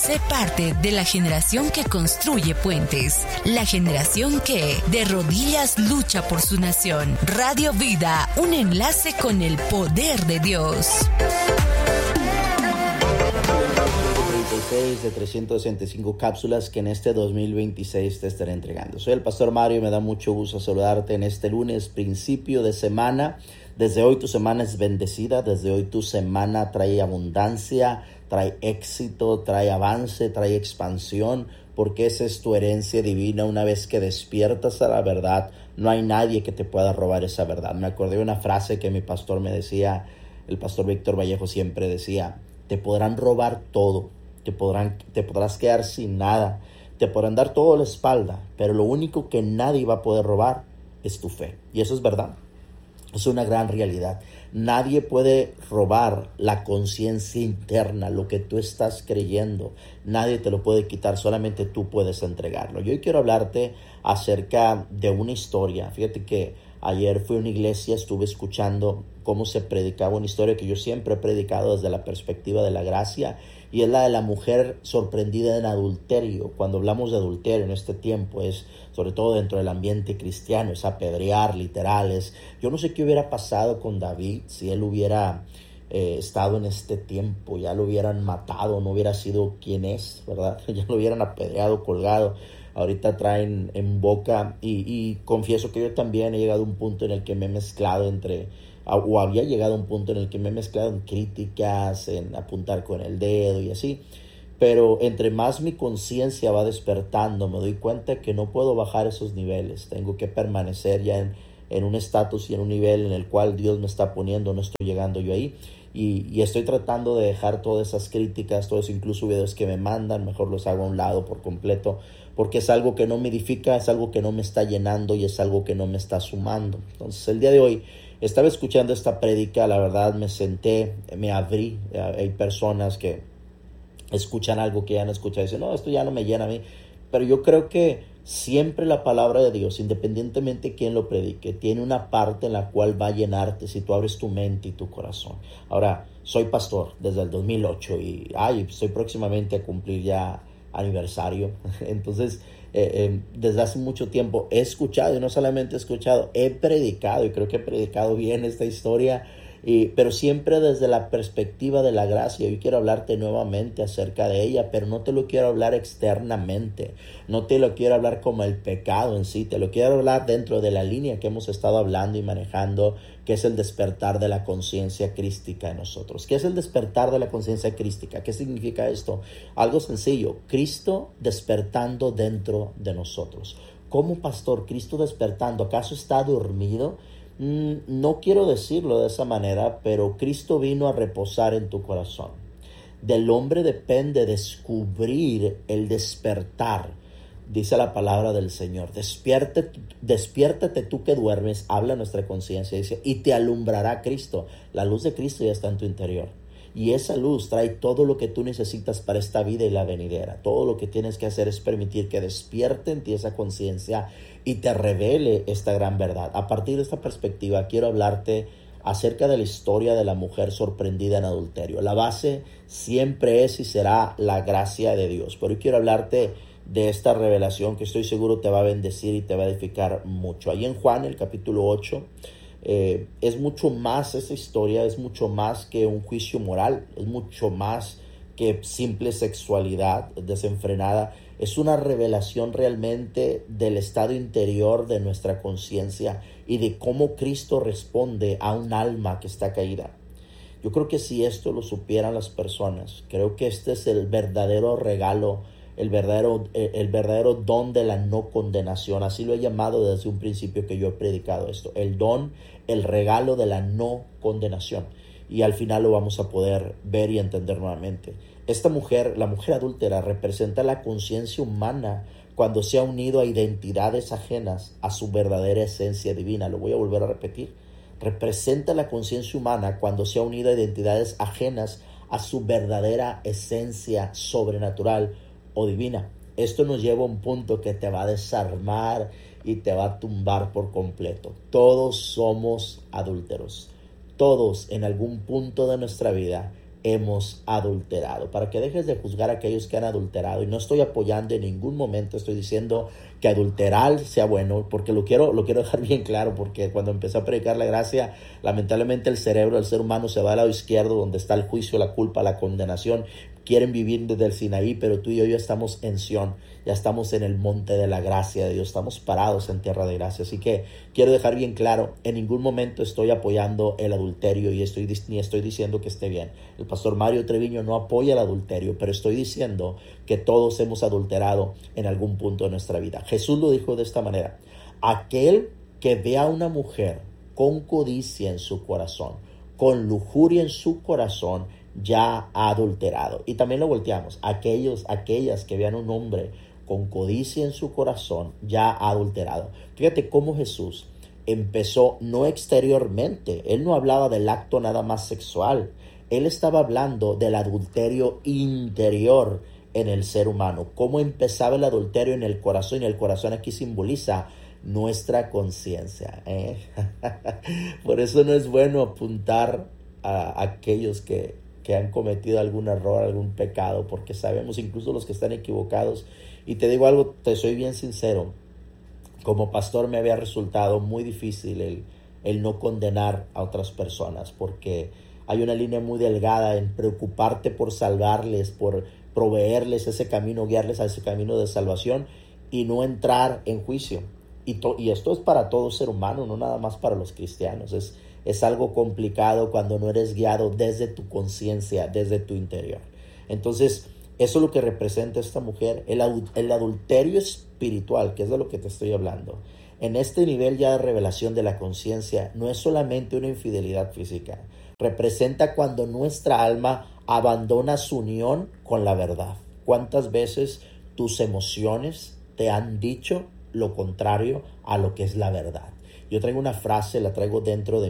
Sé parte de la generación que construye puentes, la generación que de rodillas lucha por su nación. Radio Vida, un enlace con el poder de Dios. 36 de 365 cápsulas que en este 2026 te estaré entregando. Soy el Pastor Mario y me da mucho gusto saludarte en este lunes, principio de semana. Desde hoy tu semana es bendecida, desde hoy tu semana trae abundancia, trae éxito, trae avance, trae expansión, porque esa es tu herencia divina. Una vez que despiertas a la verdad, no hay nadie que te pueda robar esa verdad. Me acordé de una frase que mi pastor me decía, el pastor Víctor Vallejo siempre decía: te podrán robar todo, te podrás quedar sin nada, te podrán dar todo a la espalda, pero lo único que nadie va a poder robar es tu fe. Y eso es verdad. Es una gran realidad. Nadie puede robar la conciencia interna, lo que tú estás creyendo. Nadie te lo puede quitar, solamente tú puedes entregarlo. Yo hoy quiero hablarte acerca de una historia. Fíjate que ayer fui a una iglesia, estuve escuchando cómo se predicaba una historia que yo siempre he predicado desde la perspectiva de la gracia, y es la de la mujer sorprendida en adulterio. Cuando hablamos de adulterio en este tiempo, es sobre todo dentro del ambiente cristiano, es apedrear, literales. Yo no sé qué hubiera pasado con David si él hubiera estado en este tiempo. Ya lo hubieran matado, no hubiera sido quien es, ¿verdad? Ya lo hubieran apedreado, colgado. Ahorita traen en boca, y confieso que yo también he llegado a un punto en el que me he mezclado había llegado a un punto en el que me he mezclado en críticas, en apuntar con el dedo y así. Pero entre más mi conciencia va despertando, me doy cuenta que no puedo bajar esos niveles. Tengo que permanecer ya en un estatus y en un nivel en el cual Dios me está poniendo, no estoy llegando yo ahí. Y estoy tratando de dejar todas esas críticas, todos incluso videos que me mandan, mejor los hago a un lado por completo, porque es algo que no me edifica, es algo que no me está llenando y es algo que no me está sumando. Entonces el día de hoy estaba escuchando esta prédica, la verdad me senté, me abrí. Hay personas que escuchan algo que ya no escuchan y dicen: no, esto ya no me llena a mí. Pero yo creo que siempre la palabra de Dios, independientemente de quién lo predique, tiene una parte en la cual va a llenarte si tú abres tu mente y tu corazón. Ahora, soy pastor desde el 2008 y estoy próximamente a cumplir ya aniversario. Entonces, desde hace mucho tiempo he escuchado, y no solamente he escuchado, he predicado, y creo que he predicado bien esta historia, pero siempre desde la perspectiva de la gracia. Hoy quiero hablarte nuevamente acerca de ella, pero no te lo quiero hablar externamente, no te lo quiero hablar como el pecado en sí, te lo quiero hablar dentro de la línea que hemos estado hablando y manejando, que es el despertar de la conciencia crística en nosotros. ¿Qué es el despertar de la conciencia crística? ¿Qué significa esto? Algo sencillo: Cristo despertando dentro de nosotros. ¿Cómo, pastor? Cristo despertando, ¿acaso está dormido? No quiero decirlo de esa manera, pero Cristo vino a reposar en tu corazón. Del hombre depende descubrir el despertar. Dice la palabra del Señor: despiértate tú que duermes, habla nuestra conciencia, dice, y te alumbrará Cristo. La luz de Cristo ya está en tu interior. Y esa luz trae todo lo que tú necesitas para esta vida y la venidera. Todo lo que tienes que hacer es permitir que despierte en ti esa conciencia y te revele esta gran verdad. A partir de esta perspectiva, quiero hablarte acerca de la historia de la mujer sorprendida en adulterio. La base siempre es y será la gracia de Dios. Pero hoy quiero hablarte de esta revelación que estoy seguro te va a bendecir y te va a edificar mucho. Ahí en Juan, el capítulo 8, es mucho más esa historia, es mucho más que un juicio moral, es mucho más que simple sexualidad desenfrenada. Es una revelación realmente del estado interior de nuestra conciencia y de cómo Cristo responde a un alma que está caída. Yo creo que si esto lo supieran las personas, creo que este es el verdadero regalo, el verdadero don de la no condenación. Así lo he llamado desde un principio que yo he predicado esto. El don, el regalo de la no condenación. Y al final lo vamos a poder ver y entender nuevamente. Esta mujer, la mujer adúltera, representa la conciencia humana cuando se ha unido a identidades ajenas a su verdadera esencia divina. Lo voy a volver a repetir. Representa la conciencia humana cuando se ha unido a identidades ajenas a su verdadera esencia sobrenatural o divina. Esto nos lleva a un punto que te va a desarmar y te va a tumbar por completo. Todos somos adúlteros. Todos en algún punto de nuestra vida hemos adulterado, para que dejes de juzgar a aquellos que han adulterado. Y no estoy apoyando en ningún momento, estoy diciendo que adulterar sea bueno, porque lo quiero dejar bien claro, porque cuando empecé a predicar la gracia, lamentablemente el cerebro del ser humano se va al lado izquierdo, donde está el juicio, la culpa, la condenación. Quieren vivir desde el Sinaí, pero tú y yo ya estamos en Sión, ya estamos en el monte de la gracia de Dios, estamos parados en tierra de gracia. Así que quiero dejar bien claro, en ningún momento estoy apoyando el adulterio y ni estoy diciendo que esté bien. El pastor Mario Treviño no apoya el adulterio, pero estoy diciendo que todos hemos adulterado en algún punto de nuestra vida. Jesús lo dijo de esta manera: aquel que ve a una mujer con codicia en su corazón, con lujuria en su corazón, ya ha adulterado. Y también lo volteamos: aquellas que vean un hombre con codicia en su corazón, ya ha adulterado. Fíjate cómo Jesús empezó no exteriormente. Él no hablaba del acto nada más sexual. Él estaba hablando del adulterio interior en el ser humano. Cómo empezaba el adulterio en el corazón. Y el corazón aquí simboliza nuestra conciencia. Por eso no es bueno apuntar a aquellos que han cometido algún error, algún pecado, porque sabemos, incluso los que están equivocados. Y te digo algo, te soy bien sincero, como pastor me había resultado muy difícil el no condenar a otras personas, porque hay una línea muy delgada en preocuparte por salvarles, por proveerles ese camino, guiarles a ese camino de salvación, y no entrar en juicio. Y esto es para todo ser humano, no nada más para los cristianos. Es algo complicado cuando no eres guiado desde tu conciencia, desde tu interior. Entonces, eso es lo que representa esta mujer, el adulterio espiritual, que es de lo que te estoy hablando. En este nivel ya de revelación de la conciencia, no es solamente una infidelidad física. Representa cuando nuestra alma abandona su unión con la verdad. ¿Cuántas veces tus emociones te han dicho lo contrario a lo que es la verdad? Yo traigo una frase, la traigo dentro de